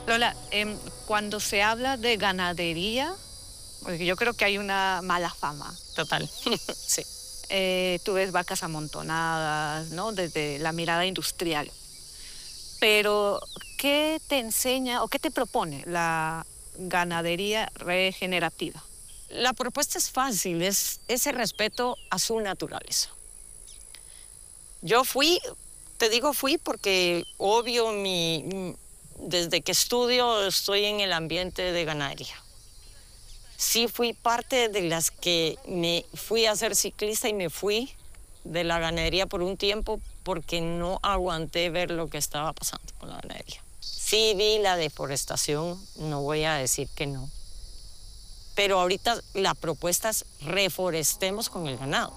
Lola, cuando se habla de ganadería, porque yo creo que hay una mala fama. Total, sí. Tú ves vacas amontonadas, ¿no? Desde la mirada industrial. Pero, ¿qué te enseña o qué te propone la ganadería regenerativa? La propuesta es fácil, es ese respeto a su naturaleza. Yo te digo fui porque obvio desde que estudio estoy en el ambiente de ganadería. Sí fui parte de las que me fui a ser ciclista y me fui de la ganadería por un tiempo porque no aguanté ver lo que estaba pasando con la ganadería. Sí vi la deforestación, no voy a decir que no. Pero ahorita la propuesta es reforestemos con el ganado.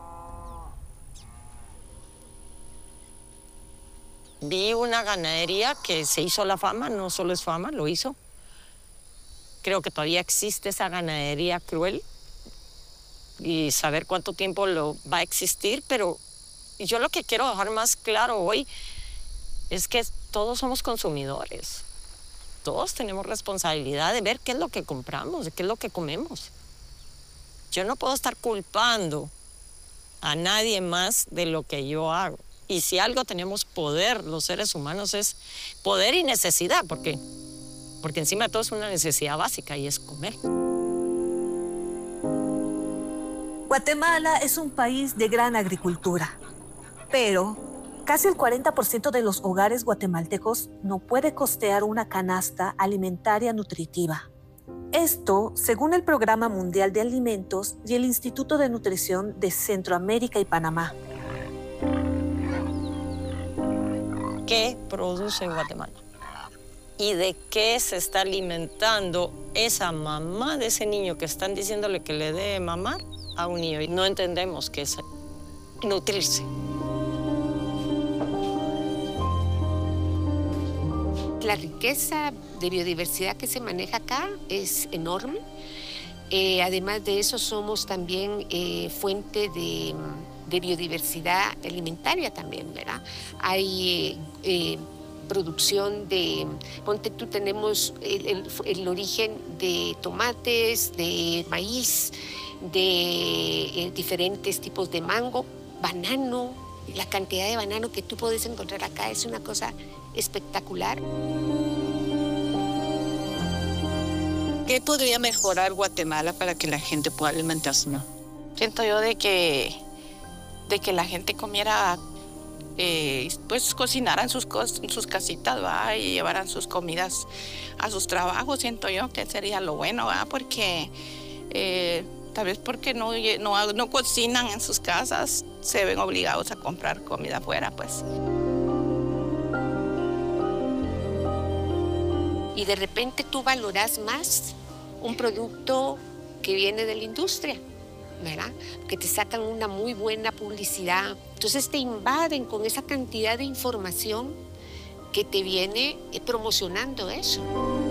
Vi una ganadería que se hizo la fama, no solo es fama, lo hizo. Creo que todavía existe esa ganadería cruel y saber cuánto tiempo lo va a existir, pero yo lo que quiero dejar más claro hoy es que todos somos consumidores. Todos tenemos responsabilidad de ver qué es lo que compramos, de qué es lo que comemos. Yo no puedo estar culpando a nadie más de lo que yo hago. Y si algo tenemos poder, los seres humanos, es poder y necesidad, porque encima de todo es una necesidad básica y es comer. Guatemala es un país de gran agricultura, pero casi el 40% de los hogares guatemaltecos no puede costear una canasta alimentaria nutritiva. Esto, según el Programa Mundial de Alimentos y el Instituto de Nutrición de Centroamérica y Panamá. ¿Qué produce Guatemala? ¿Y de qué se está alimentando esa mamá de ese niño que están diciéndole que le dé mamar a un niño? Y no entendemos qué es nutrirse. La riqueza de biodiversidad que se maneja acá es enorme. Además de eso, somos también fuente de biodiversidad alimentaria también, ¿verdad? Hay producción de, ponte tú, tenemos el origen de tomates, de maíz, de diferentes tipos de mango, banano. La cantidad de banano que tú puedes encontrar acá es una cosa espectacular. ¿Qué podría mejorar Guatemala para que la gente pueda alimentarse mejor? Siento yo de que la gente comiera, pues cocinaran sus casitas, ¿va? Y llevaran sus comidas a sus trabajos. Siento yo que sería lo bueno, ¿va? Porque tal vez porque no cocinan en sus casas, se ven obligados a comprar comida afuera, pues. Y de repente tú valoras más un producto que viene de la industria, ¿verdad? Que te sacan una muy buena publicidad. Entonces te invaden con esa cantidad de información que te viene promocionando eso.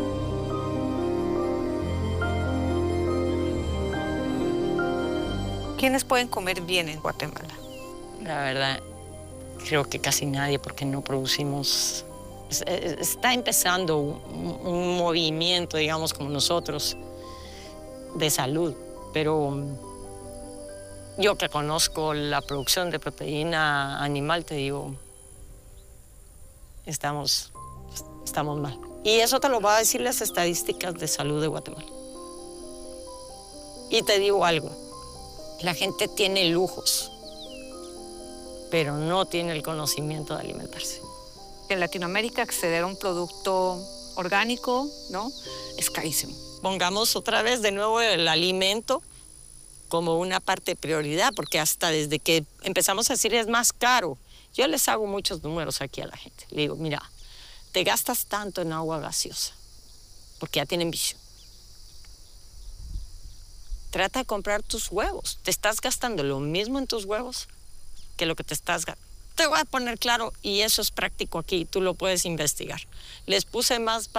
¿Quiénes pueden comer bien en Guatemala? La verdad, creo que casi nadie, porque no producimos. Está empezando un movimiento, digamos, como nosotros, de salud, pero yo que conozco la producción de proteína animal, te digo, estamos mal. Y eso te lo va a decir las estadísticas de salud de Guatemala. Y te digo algo, la gente tiene lujos, pero no tiene el conocimiento de alimentarse. En Latinoamérica acceder a un producto orgánico, ¿no?, es carísimo. Pongamos otra vez de nuevo el alimento como una parte de prioridad, porque hasta desde que empezamos a decir es más caro, yo les hago muchos números aquí a la gente. Le digo, mira, te gastas tanto en agua gaseosa, porque ya tienen vicio. Trata de comprar tus huevos. Te estás gastando lo mismo en tus huevos que lo que te estás gastando. Te voy a poner claro, y eso es práctico aquí, tú lo puedes investigar. Les puse más